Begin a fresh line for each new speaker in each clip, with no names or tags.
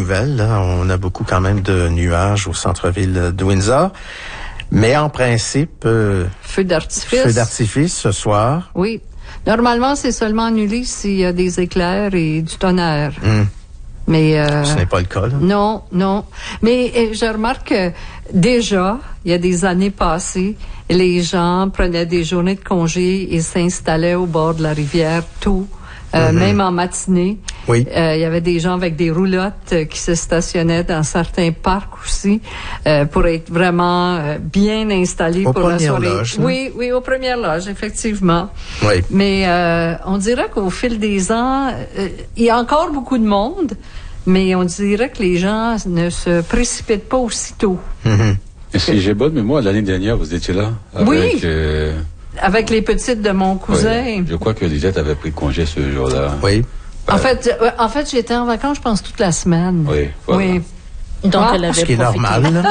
nouvelles. Là. On a beaucoup quand même de nuages au centre-ville de Windsor. Mais en principe...
Feu d'artifice.
Feu d'artifice ce soir.
Oui. Normalement, c'est seulement annulé s'il y a des éclairs et du tonnerre. Mais
ce n'est pas le cas, là.
Non. Mais je remarque que déjà, il y a des années passées, les gens prenaient des journées de congé et s'installaient au bord de la rivière tôt, même en matinée.
Oui.
Il y avait des gens avec des roulottes qui se stationnaient dans certains parcs aussi pour être vraiment bien installés pour la soirée.
Loges,
oui, aux premières loges, effectivement.
Oui.
Mais on dirait qu'au fil des ans, il y a encore beaucoup de monde, mais on dirait que les gens ne se précipitent pas aussitôt.
Si j'ai bonne mémoire, l'année dernière, vous étiez là avec,
oui. Avec les petites de mon cousin.
Oui, je crois que Lisette avait pris congé ce jour-là.
Oui.
En fait, j'étais en vacances, je pense, toute la semaine.
Oui, voilà.
Oui.
Donc, elle avait
ce qui est normal, là.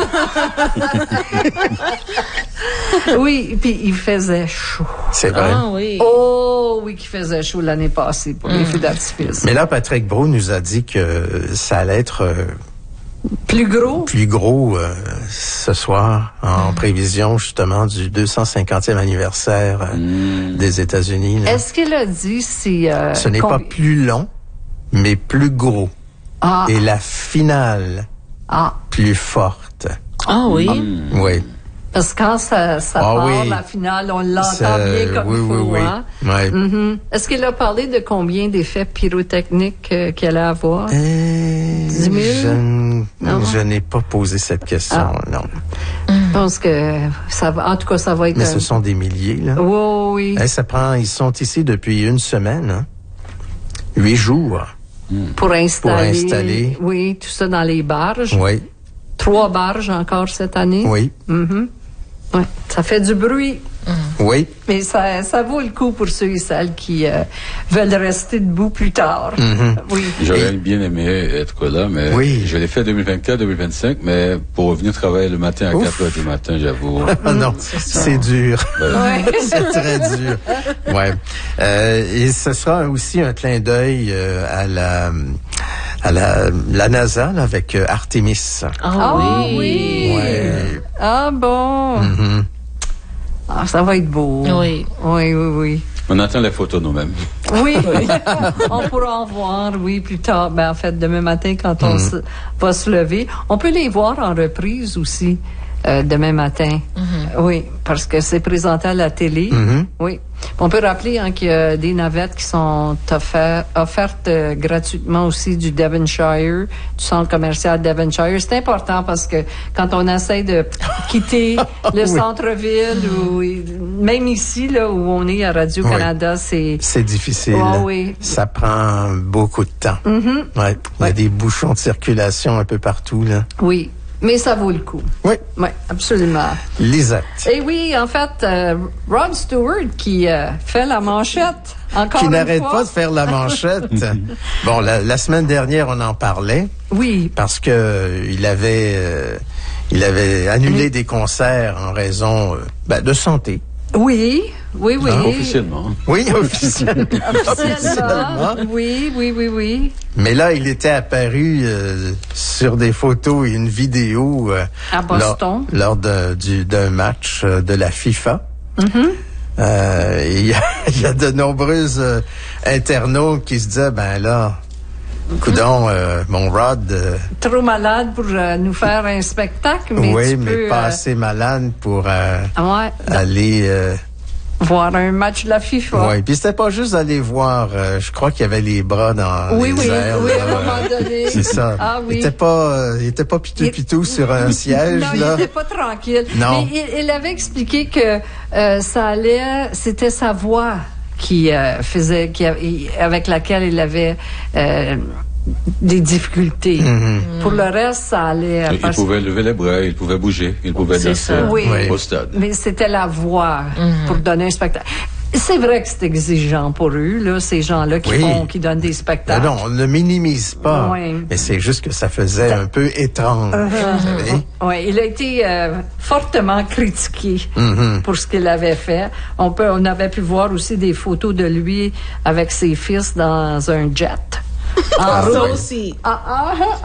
Oui, puis il faisait chaud.
C'est vrai.
Ah oui.
Oh, oui, qu'il faisait chaud l'année passée pour les feux d'artifice.
Mais là, Patrick Brault nous a dit que ça allait être
plus gros
ce soir, en prévision justement du 250e anniversaire des États-Unis. Là.
Est-ce qu'il a dit si...
Ce n'est pas plus long, mais plus gros.
Ah.
Et la finale, plus forte.
Ah oui?
Oui.
Parce que quand ça part,
oui.
la finale, on l'entend bien comme il faut.
Oui.
Hein?
Oui.
Est-ce qu'il a parlé de combien d'effets pyrotechniques qu'il allait avoir? 10 000?
Je n'ai pas posé cette question, non.
Je pense que ça va, en tout cas, ça va être...
Mais ce sont des milliers, là.
Oui.
Ils sont ici depuis une semaine, hein? 8 jours.
Pour installer.
Oui.
Oui, tout ça dans les barges.
Oui.
3 barges encore cette année.
Oui.
Ouais, ça fait du bruit.
Oui.
Mais ça vaut le coup pour ceux et celles qui veulent rester debout plus tard. Oui.
J'aurais bien aimé être là, mais je l'ai fait 2024-2025, mais pour revenir travailler le matin à 4h du matin, j'avoue.
Non, c'est dur. C'est très dur. Ouais. Et ce sera aussi un clin d'œil à la NASA là, avec Artemis.
Ah oui.
Ouais.
Ah bon. Ça va être beau.
Oui.
Oui.
On attend les photos nous-mêmes.
Oui. On pourra en voir, plus tard. En fait, demain matin, quand on va se lever. On peut les voir en reprise aussi. Demain matin. Oui, parce que c'est présenté à la télé. Oui. On peut rappeler qu'il y a des navettes qui sont offertes gratuitement aussi du Devonshire, du centre commercial Devonshire. C'est important parce que quand on essaie de quitter le centre-ville ou même ici là où on est à Radio-Canada, c'est
difficile.
Oui.
Ça prend beaucoup de temps. Ouais. Il y a des bouchons de circulation un peu partout là.
Oui. Mais ça vaut le coup.
Oui.
Oui, absolument.
Lisette.
Et oui, en fait, Rod Stewart qui fait la manchette, encore
qui
une
n'arrête
fois.
pas de faire la manchette. Bon, la semaine dernière, on en parlait.
Oui.
Parce que il avait annulé des concerts en raison de santé.
Oui.
Officiellement.
Oui, officiellement.
Oui.
Mais là, il était apparu sur des photos et une vidéo
à Boston
lors d'un match de la FIFA. Il y a de nombreuses internautes qui se disaient, coudonc, mon Rod...
trop malade pour nous faire un spectacle, mais
mais pas assez malade pour aller...
voir un match de la FIFA.
Oui, puis c'était pas juste d'aller voir, je crois qu'il y avait les bras dans les airs.
Oui, à un moment donné.
C'est ça.
Ah oui.
Il était pas pitou sur un siège,
non,
là.
il était pas tranquille.
Non.
Mais il avait expliqué que c'était sa voix avec laquelle il avait des difficultés. Pour le reste, ça allait.
Il pouvait lever les bras, il pouvait bouger, il pouvait danser au stade.
Mais c'était la voix pour donner un spectacle. C'est vrai que c'est exigeant pour eux, là, ces gens-là qui donnent des spectacles.
Non, on ne minimise pas. Mais c'est juste que ça faisait un peu étrange. Vous savez?
Oui, il a été fortement critiqué pour ce qu'il avait fait. On avait pu voir aussi des photos de lui avec ses fils dans un jet.
Ça aussi.